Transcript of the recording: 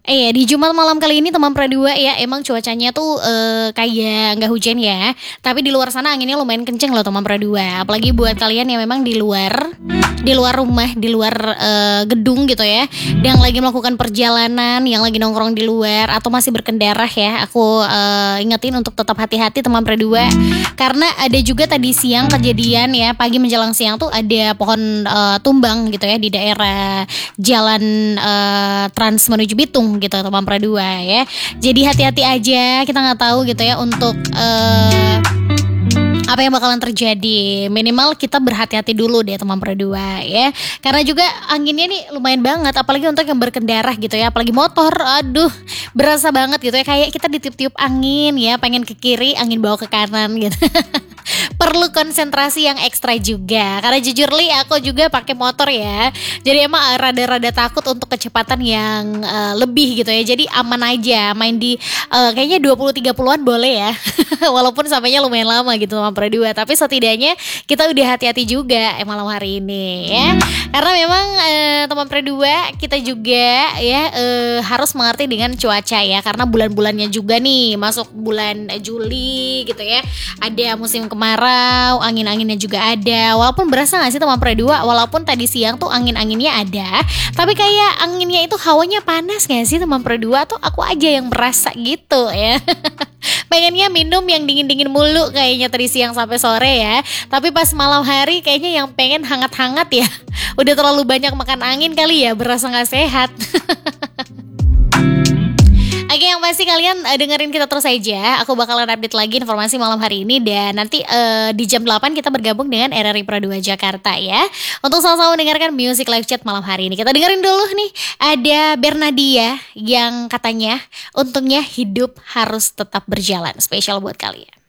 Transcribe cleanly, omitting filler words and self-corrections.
Di Jumat malam kali ini teman Pradua ya, emang cuacanya tuh kayak nggak hujan ya, tapi di luar sana anginnya lumayan kenceng loh teman Pradua. Apalagi buat kalian yang memang di luar rumah, di luar gedung gitu ya, yang lagi melakukan perjalanan, yang lagi nongkrong di luar atau masih berkendara ya, aku ingetin untuk tetap hati-hati teman Pradua, karena ada juga tadi siang kejadian ya, pagi menjelang siang tuh ada pohon tumbang gitu ya di daerah jalan Trans menuju Bitung gitu teman Pradua ya. Jadi hati-hati aja, kita nggak tahu gitu ya untuk apa yang bakalan terjadi. Minimal kita berhati-hati dulu deh teman Pradua ya, karena juga anginnya nih lumayan banget, apalagi untuk yang berkendara gitu ya, apalagi motor. Aduh, berasa banget gitu ya, kayak kita ditiup-tiup angin ya, pengen ke kiri angin bawa ke kanan gitu. Perlu konsentrasi yang ekstra juga, karena jujur li aku juga pakai motor ya, jadi emang rada-rada takut untuk kecepatan yang lebih gitu ya. Jadi aman aja main di kayaknya 20-30an boleh ya. Walaupun sampainya lumayan lama gitu sama Pradua, tapi setidaknya kita udah hati-hati juga malam hari ini ya, karena memang teman Pradua kita juga ya harus mengerti dengan cuaca ya, karena bulan-bulannya juga nih masuk bulan Juli gitu ya, ada musim kemarau, angin-anginnya juga ada. Walaupun berasa gak sih teman Pradua, walaupun tadi siang tuh angin-anginnya ada, tapi kayak anginnya itu hawanya panas gak sih teman Pradua, tuh aku aja yang merasa gitu ya. Pengennya minum yang dingin-dingin mulu kayaknya tadi siang sampai sore ya, tapi pas malam hari kayaknya yang pengen hangat-hangat ya. Udah terlalu banyak makan angin kali ya, berasa gak sehat. Oke, yang pasti kalian dengerin kita terus aja. Aku bakalan update lagi informasi malam hari ini, dan nanti di jam 8 kita bergabung dengan RRI Pro 2 Jakarta ya, untuk sama-sama mendengarkan Music Live Chat malam hari ini. Kita dengerin dulu nih, ada Bernadia yang katanya untungnya hidup harus tetap berjalan, spesial buat kalian.